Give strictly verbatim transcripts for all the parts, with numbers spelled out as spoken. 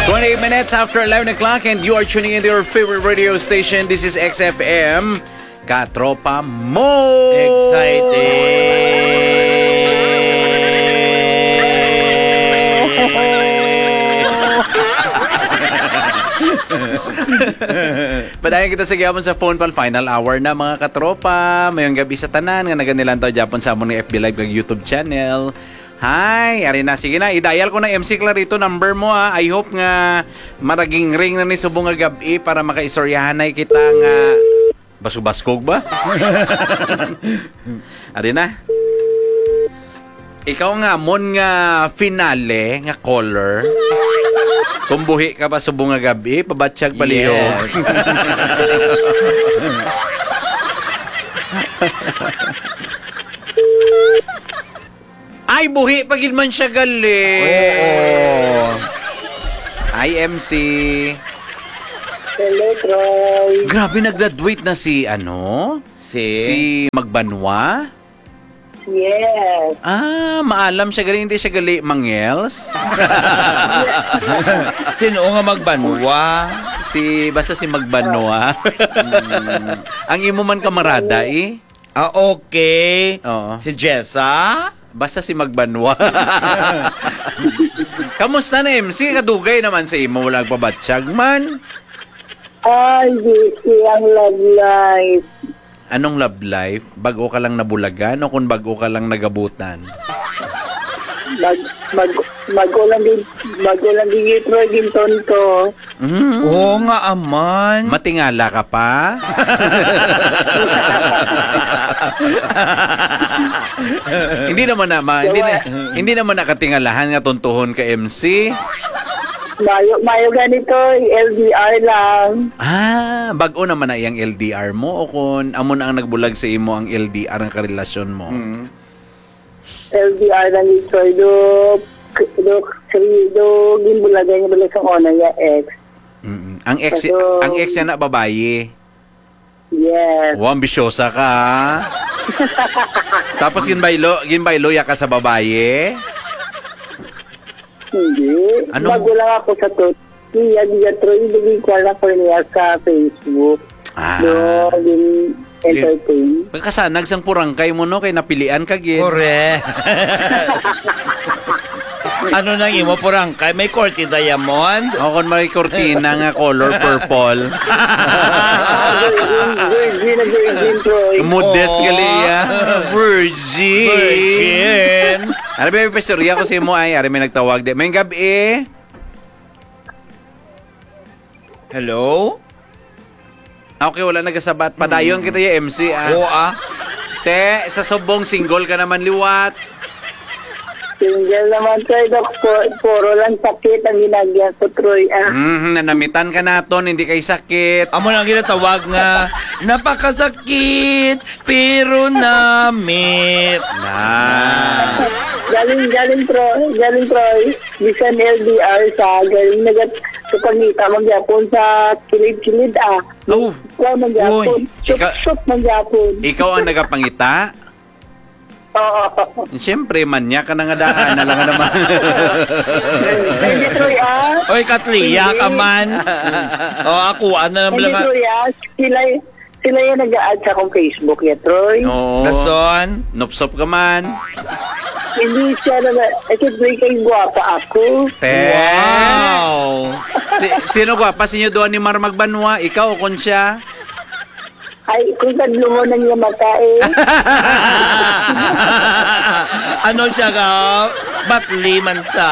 twenty-eight minutes after eleven o'clock and you are tuning into your favorite radio station. This is X F M. Katropa Mo! Padayon kita sa gyapon sa phone pal final hour na mga katropa. Mayong gabi sa tanan nga naganilan to gyapon sa among F B Live kag YouTube channel. Hi, ari na sige na i-dial ko na M C Clarito number mo ha. I hope nga maraging ring na ni subong nga gabi para makaistoryahanay kita nga basu-baskog ba? Ari na. Ikaw nga mon nga finale nga caller. Tumbuhi ka pa subong nga gabi, pabatsyag paliho. Yes. Ay, buhi pagil man siya gali. Oo. Hi, M C. Hello, Troy. Grabe, nag-graduate na si, ano? Si? Si Magbanwa? Yes. Ah, maalam siya gali, hindi siya gali Mangels? Sino nga Magbanwa? Si, basta si Magbanwa. hmm. Ang imo man kamarada, eh? Ah, okay. Oo. Si Jessa? Basta si Magbanwa. Kamusta na, M C? Kadugay naman sa imo, walang pabatsyag man. Ay, busy ang love life. Anong love life? Bago ka lang nabulagan o kung bago ka lang nagabutan? Mag, mag, magulang din, magulang din yung Troy Ginton ko. Mm. Oo nga, aman. Matingala ka pa? Hindi naman na, ma, hindi, na, hindi naman nakatingalahan nga tuntuhon ka M C. Mayo, mayo ganito, L D R lang. Ah, bago naman na iyang L D R mo o kung amo na ang nagbulag sa imo ang L D R ang karelasyon mo? Mm. L D R lang yung Troy. Do, do, do, gimbulagan niya balik sa ona niya, ex. Mm-mm. Ang ex, Pero, ang ex niya na babae. Yes. Wow, ambisyosa ka. Tapos ginbaylo, ginbaylo ya ka sa babae. Hindi. Ano? Bago lang ako sa to. Iya, iya, Troy. Ibigay ko lang ko niya sa Facebook. Ah. Do, din, entertain. Pagkasanag sang purangkay mo no kay napilian ka gid. Correct. Ano nang imo purangkay? May korte diamond? O kung may kortina nga color purple. Virgin na virgin, Troy. Modest Oh. gali ya. Virgin. Virgin. Ano ba yung pastorya ko sa imo ay? Ari may nagtawag di. May gabi. Hello? Okay, wala nagasabat. Padayon kita yung M C ah. Oo ah. Te, sa subong single ka naman liwat. Single naman, Troy. Doktor, puro lang sakit ang ginagyan ko, Troy. Ah. Mm, nanamitan ka naton, hindi kay sakit. Amo nang ginatawag nga, napakasakit, pero namit. Na. Galing, galing, Troy. Galing, Troy. Bisan L D R sa galing nagat sa pangita magyapon sa kilid-kilid, ah. Oh. Ikaw magyapon. Uy, Shoot, ika- shoot magyapon. Ikaw ang nagapangita? Oo. Siyempre, manya ka na nga daan. Alam nga naman. Hindi, Troy, ah. Oy, Katliya ka man. O, ako, ano na Hindi, lang. Troy, ah. Sila, sila yung nag-a-add sa akong Facebook, ya, Troy. Oo. Gason. Nupsop ka man. Hindi siya na, eh, Troy, kay guwapa ako. Te. Wow. Si, sino gwapa? Sinyo doon ni Mar Magbanwa? Ikaw o kun siya? Ay, kung tadlo mo na niya mata, eh. Ano siya ka? Batli man sa.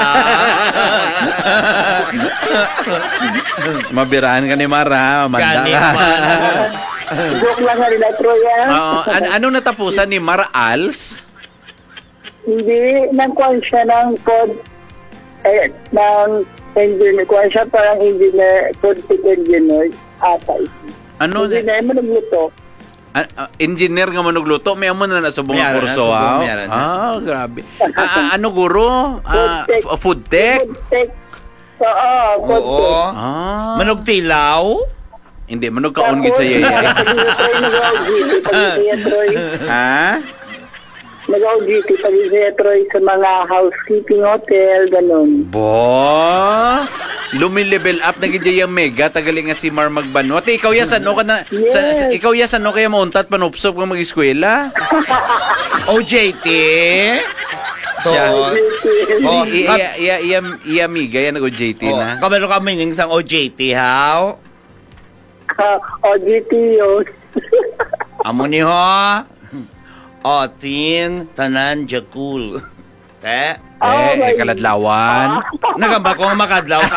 Mabiraan ka ni Mar, ha? Manda Gani ka. man. Joke lang nga nila, Troy, ah. Oo. An- anong natapusan ni Mar Als? Hindi, nagkuhan siya ng code, eh, ng engineer. Kuhan siya parang engineer, code tech engineer, atay. Ano? Engineer mo nagluto. Ah, ah, engineer nga manugluto, may amo na nasubong ang Mayroon na, kurso, subong, ha? mayroon na. Ah, grabe. Ah, ah, ano guro? Ah, Food tech. f- food tech? Code tech. Oo, code Oo. tech. Ah. Manugtilaw? Hindi, manog kaon gid sa yaya. Troy, nag-O G T, pag-isaya, Troy. Ha? Nag-O G T, pag-isaya, Troy, sa mga housekeeping hotel, ganun. Bo? lumi-level up na gid yung mega tagali nga si Mar Magbanwa. Ate, ikaw ya sano ka na Yes. sa, sa, ikaw ya sano kaya mauntat panupsop ka mag-eskwela? O J T? Siya. To. Oh, Si iya iya iya iya miga yan nag-O J T oh, na. kamero kami ng isang O J T, how? Uh, O G T yun. Amo ni ho. Otin, tanan, jakul. Eh? Oh Eh, my- eh kaladlawan. Nagamba ko nga makadlaw ka.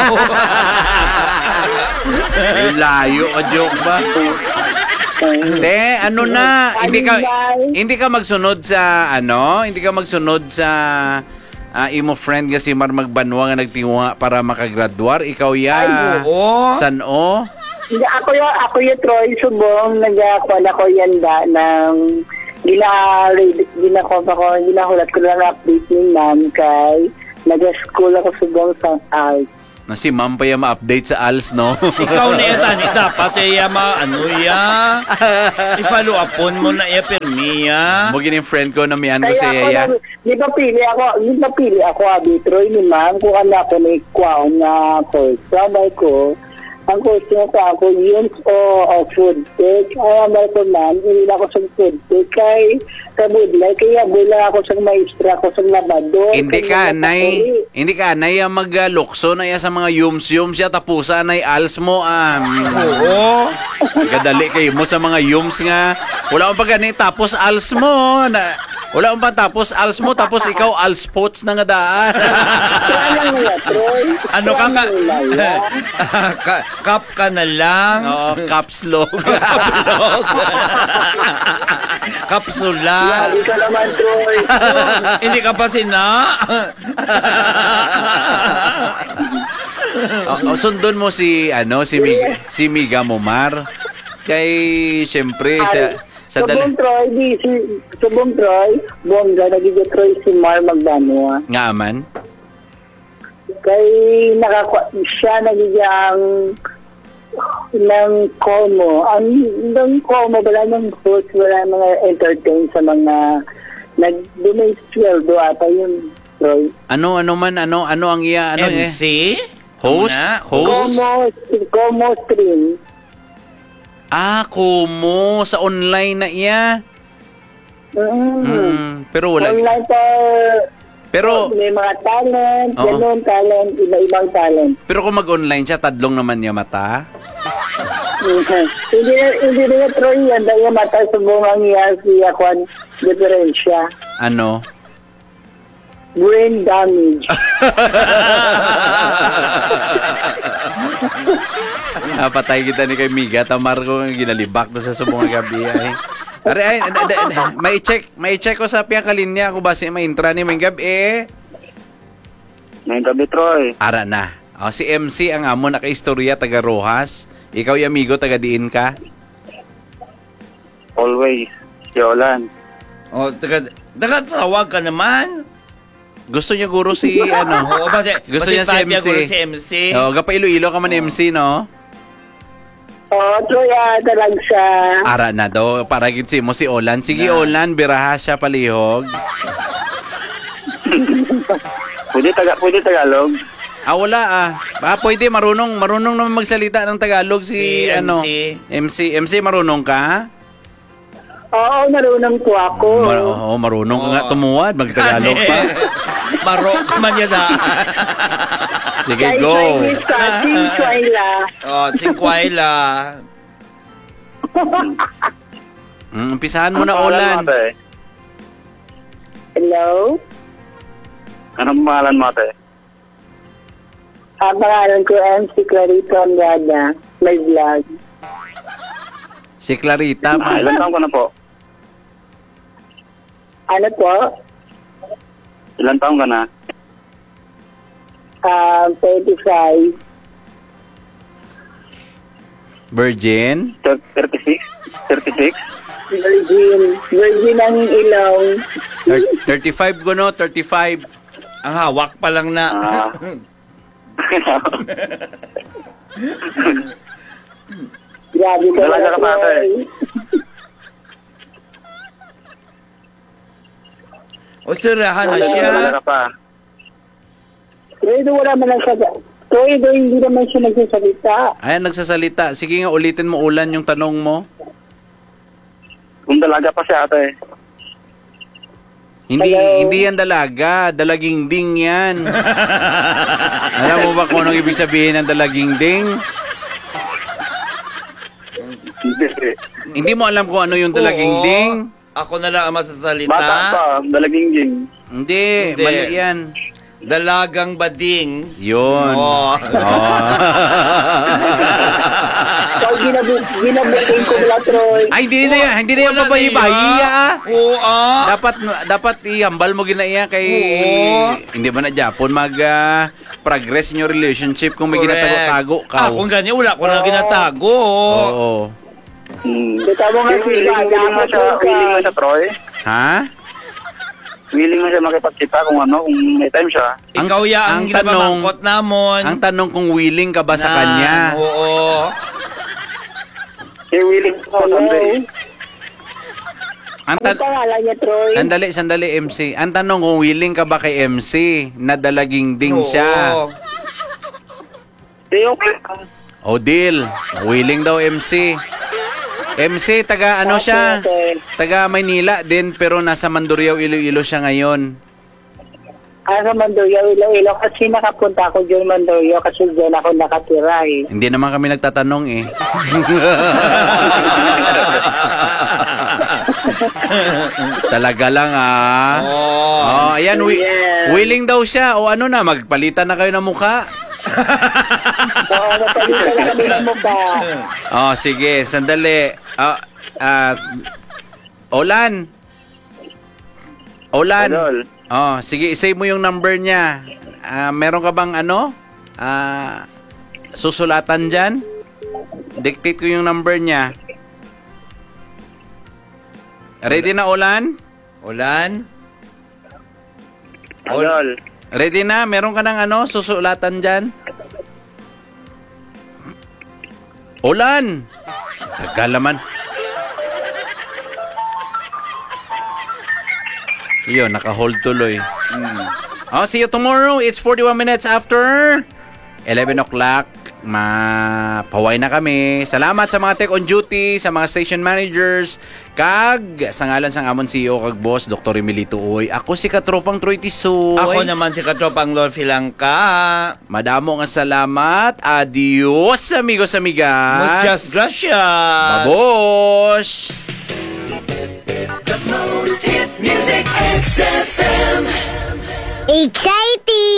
Ay, layo ka joke ba? Te, ano na, hindi ka hindi ka magsunod sa ano, hindi ka magsunod sa ah, imo friend nga si Mar Magbanwa nga nagtinguha para makagraduar. Ikaw ya. Oo. San o? Hindi, ako yung, ako yung Troy Subong, nag-akuan ako yan da, ng gina-read, gina-call ako, ginahulat ko lang update ni ma'am kay nag-school ako Subong sa art. Na si ma'am pa yung ma-update sa A L S, no? Ikaw na yan, dapat iya ma, ano ya? I-follow upon mo na iya, permiya. Mugin yung friend ko na miyan ko Kaya si ako, Yaya. nag- di ba pili ako, di ba pili ako, abi Troy ni ma'am, kung ano ako na ikwaon na course. Sabay ko, ang course niya sa ako, use o, o food tech. Ay, amay ko man, hindi ako sa food tech. Kay, sa budlay, kaya bula ako sa maestra ko sa labado. Hindi ka, nay, hindi ka, nay, ang mag-lukso na iya sa mga yums-yums siya, tapusan na A L S mo, ah. Oo. Gadali kayo mo sa mga yums nga. Wala mo pa gani, tapos A L S mo. Na, wala mo pa tapos A L S mo, tapos ikaw A L S sports na nga daan. Kaya lang nila, Troy. Ano ka ka? Kaya lang nila. Ka- Kap ka na lang. Oo, caps lock. Kapsula. Sabi ka naman, Troy. Hindi ka pa sina. O, o, sundon mo si, ano, si, Mig, si Miga Momar. Kay, syempre, sa, sa dala, Subong Troy, di, si, Subong Troy, bongga, nagiging Troy si Mar Magbanwa. nga man. Kay nakakwa siya nagiging ng Como. Ang ng Como, wala ng host, wala mga entertain sa mga nag-donate sweldo ata yun, Troy. Ano, ano man, ano, ano ang iya, ano M eh? C? Host? Ano na? Host? Como, Como stream. Ah, kumo, sa online na iya. Mm. Mm, pero wala. Online pa, Pero, may mga talent, Oo. ganun talent, iba-ibang talent. pero kung mag-online siya, tadlong naman niya mata. Mhm. Hindi na, hindi na Troy yan, dahil mata sa bungang niya siya kwan diferensya. Ano? Brain damage. Ah, patay kita ni kay Miga. Tamar ko nga ginalibak na sa subong nga gabi ay. Are ay, da- da- da- may check, may check ko sa piyang kalinya ko base may intra ni may gabi eh. Ngayong gabi, Troy. Ara na. Oh, si M C ang amo naka-istorya taga Rojas. Ikaw yung amigo taga diin ka. Always. Yolan. O, taga, taga tawag ka naman. Gusto niya guro si ano? Oo, basi, Gusto basi niya si type niya M C. guro si M C. Oh, gapa Iloilo ka man M C no? Oo, Troy, ah, talag sa... Ara na daw para gid si mo si Olan. Sige Na. Olan, birahas siya palihog. Pwede, taga, pwede Tagalog. Ah, wala ah. Ah, pwede marunong marunong naman magsalita ng Tagalog si, Si ano? M C. M C, M C marunong ka? Oo, marunong po ako. Mar- oo, marunong ka nga Oo. tumuwad, magtagalog pa. Maro man niya na. Sige, Kahit go. sa English ka, Sinchwaila. O, singkwayla. Mm, umpisahan mo na, Anong pangalan Olan. mo, ate? Hello? Anong pangalan mo, ate? Ang pangalan ko, M C Clarito Andrada. May vlog. Si Clarita. Ah, ilan taon ko na po? Ano po? Ilan taon ka na? Um, thirty-five. Virgin. Thir- thirty-six? thirty-six? Virgin. Virgin ang ilong. Thir- thirty-five ko no, thirty-five. Ang hawak pa lang na. Ah. Grabe ka Dalaga ka pa, ate. Troy. O, sirahan na siya. Dalaga ka pa. Pero wala man lang sa Troy, doon hindi naman siya nagsasalita. Ayan, nagsasalita. Sige nga, ulitin mo ulan yung tanong mo. Kung dalaga pa siya ate. Hindi Hello? hindi yan dalaga, dalaging ding yan. Alam mo ba kung anong ibig sabihin ng dalaging ding? Hindi. Hindi mo alam kung ano yung dalaging Oo. ding? Ako na lang ang masasalita. Bata pa, dalaging-ging. Hindi, Hindi. mali yan. Dalagang bading. Yun. Oh. Oh. So, ginab- ginabutin ko nila, Troy. Ay, hindi na yan. Hindi na yan Wala babayi-bayi, na yan. ah. Oo, ah. Dapat dapat ihambal mo ginaiya kay Oo. hindi ba na Japon mag ah, progress in your relationship kung may Correct. ginatago-tago ka. Ah, kung ganyan, wala ko na Oo. ginatago. Oo. Hmm. Kita mo nga Willing, si willing, willing mo siya, willing mo siya, Troy. Ha? Willing mo siya makipagkita kung ano, kung may time siya. Ang- Ikaw ya ang ang tanong- ginabangkot namon. Ang tanong kung willing ka ba sa Na, kanya? Oo. Eh, willing po, someday. Ang Ano tan- pangalan niya, Troy? Sandali, sandali, M C. Ang tanong kung willing ka ba kay M C na dalaging ding Oo. siya? Eh, okay. O deal. Willing daw M C. M C, taga ano siya? Okay. Taga Maynila din pero nasa Mandurriao, Iloilo siya ngayon. Ah, sa Mandurriao, Iloilo. Kasi nakapunta ako dyan Mandurriao kasi dyan ako nakatira eh. Hindi naman kami nagtatanong eh. Talaga lang ah. Oo. Oh, ayan, wi- Yes. willing daw siya. O ano na, magpalitan na kayo ng mukha. So, napalitan na kami ng mukha. Oh, sige, sandali. Ah, ah, Olan. Olan. Idol. Oh, sige, isave mo yung number niya. Ah, meron ka bang ano? Ah, susulatan diyan? Dictate ko yung number niya. Ready na, Olan? Ulan? Idol. Ready na? Meron ka ng ano? Susulatan dyan? Ulan! Nagkalaman. Yun, naka-hold tuloy. Hmm. Oh, see you tomorrow. It's forty-one minutes after eleven o'clock. Mapaway na kami. Salamat sa mga tech on duty, sa mga station managers, kag sa ngalan sang amon C E O kag boss Doctor Emilito Uy. Ako si Katropang Troy Tisoy. Ako naman si Katropang Lord Filangka. Madamo nga salamat. Adios, amigos amigas. Muchas gracias. Babosh. The most hit music. X F M. Exciting!